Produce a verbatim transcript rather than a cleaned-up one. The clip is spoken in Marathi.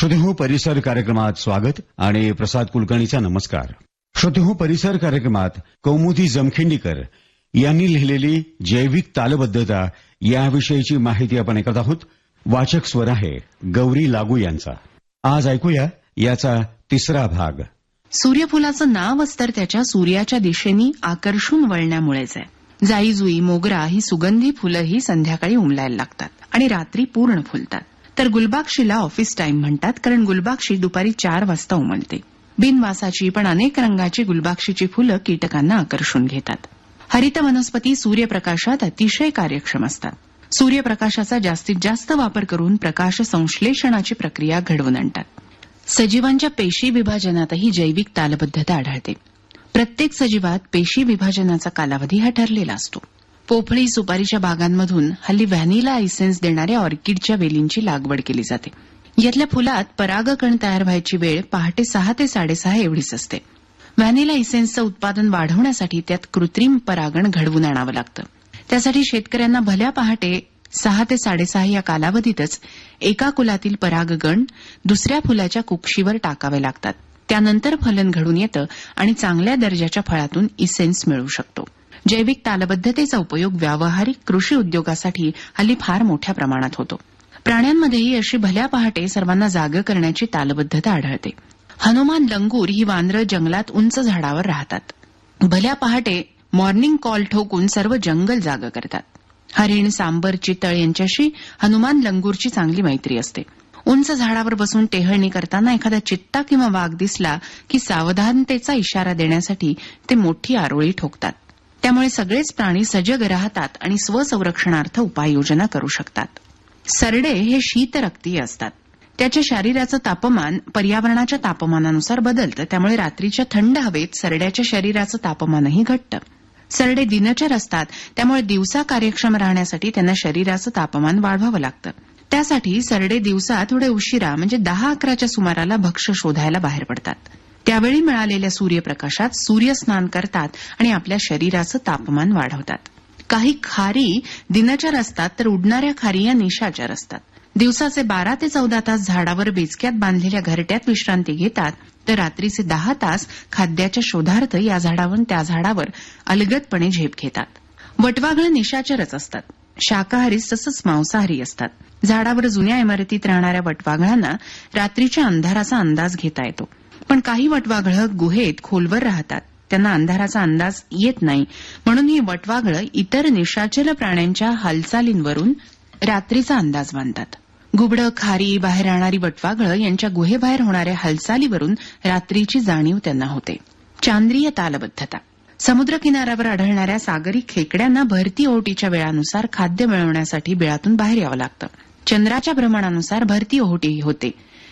श्रोतेहो परिसर कार्यक्रमात स्वागत आणि प्रसाद कुलकर्णीचा नमस्कार. श्रोतेहो परिसर कार्यक्रमात कौमुदी जमखिंडीकर यांनी लिहिलेली जैविक तालबद्धता याविषयीची माहिती आपण ऐकत आहोत. वाचक स्वर आहे गौरी लागू यांचा. आज ऐकूया याचा तिसरा भाग. सूर्यफुलाचं नावच तर त्याच्या सूर्याच्या दिशेने आकर्षून वळण्यामुळेच आहे. जाई जुई मोगरा ही सुगंधी फुलंही संध्याकाळी उमलायला लागतात आणि रात्री पूर्ण फुलतात. तर गुलबक्षीला ऑफिस टाइम म्हणतात, कारण गुलबक्षी दुपारी चार वाजता उमलते. बिनवासाची पण अनेक रंगाची गुलबक्षीची फुलं कीटकांना आकर्षून घेतात. हरित वनस्पती सूर्यप्रकाशात अतिशय कार्यक्षम असतात. सूर्यप्रकाशाचा जास्तीत जास्त वापर करून प्रकाश संश्लेषणाची प्रक्रिया घडवून आणतात. सजीवांच्या पेशी विभाजनातही जैविक तालबद्धता आढळते. प्रत्येक सजीवात पेशी विभाजनाचा कालावधी हा ठरलेला असतो. पोफळी सुपारीच्या बागांमधून हल्ली व्हॅनिला इसेन्स देणाऱ्या ऑर्किडच्या वेलींची लागवड केली जाते. यातल्या फुलात परागकण तयार व्हायची वेळ पहाटे सहा ते साडेसहा एवढीच असते. व्हॅनिला इसेन्सचं उत्पादन वाढवण्यासाठी त्यात कृत्रिम परागण घडवून आणावं लागतं. त्यासाठी शेतकऱ्यांना भल्या पहाटे सहा ते साडेसहा या कालावधीतच एका कुलातील परागगण दुसऱ्या फुलाच्या कुक्षीवर टाकावे लागतात. त्यानंतर फलन घडून येतं आणि चांगल्या दर्जाच्या फळातून इसेन्स मिळू शकतो. जैविक तालबद्धतेचा उपयोग व्यावहारिक कृषी उद्योगासाठी हल्ली फार मोठ्या प्रमाणात होतो. प्राण्यांमध्येही अशी भल्या पहाटे सर्वांना जागं करण्याची तालबद्धता आढळते. हनुमान लंगूर ही वानरं जंगलात उंच झाडावर राहतात. भल्या पहाटे मॉर्निंग कॉल ठोकून सर्व जंगल जागं करतात. हरिण, सांबर, चितळ यांच्याशी हनुमान लंगूरची चांगली मैत्री असते. उंच झाडावर बसून टेहळणी करताना एखादा चित्ता किंवा वाघ दिसला की सावधानतेचा इशारा देण्यासाठी ते मोठी आरोळी ठोकतात. त्यामुळे सगळेच प्राणी सजग राहतात आणि स्वसंरक्षणार्थ उपाययोजना करू शकतात. सरडे हे शीतरक्तीय असतात. त्याच्या शरीराचं तापमान पर्यावरणाच्या तापमानानुसार बदलतं. त्यामुळे रात्रीच्या थंड हवेत सरड्याच्या शरीराचं तापमानही घटतं. सरडे दिनचर असतात. त्यामुळे दिवसा कार्यक्षम राहण्यासाठी त्यांना शरीराचं तापमान वाढवावं लागतं. त्यासाठी सरडे दिवसा थोडे उशिरा म्हणजे दहा अकराच्या सुमाराला भक्ष्य शोधायला बाहेर पडतात. त्यावेळी मिळालेल्या सूर्यप्रकाशात सूर्यस्नान करतात आणि आपल्या शरीराचं तापमान वाढवतात. काही खारी दिनचर असतात तर उडणाऱ्या खारी या निशाचर असतात. दिवसाचे बारा ते चौदा तास झाडावर बेचक्यात बांधलेल्या घरट्यात विश्रांती घेतात, तर रात्रीचे दहा तास खाद्याच्या शोधार्थ या झाडावरून त्या झाडावर अलगदपणे झेप घेतात. वटवाघळं निशाचरच असतात. शाकाहारी तसंच मांसाहारी असतात. झाडावर जुन्या इमारतीत राहणाऱ्या वटवाघळांना रात्रीच्या अंधाराचा अंदाज घेता येतो. पण काही वटवाघळं गुहेत खोलवर राहतात. त्यांना अंधाराचा अंदाज येत नाही, म्हणून ही वटवाघळं इतर निशाचर प्राण्यांच्या हालचालींवरून रात्रीचा अंदाज बांधतात. घुबडं, खारी, बाहेर राहणारी वटवाघळं यांच्या गुहेबाहेर होणाऱ्या हालचालीवरून रात्रीची जाणीव त्यांना होते. चांद्रीय तालबद्धता. समुद्रकिनाऱ्यावर आढळणाऱ्या सागरी खेकड्यांना भरती ओहोटीच्या वेळानुसार खाद्य मिळवण्यासाठी बिळातून बाहेर यावं लागतं. चंद्राच्या भ्रमणानुसार भरती ओहोटी होते.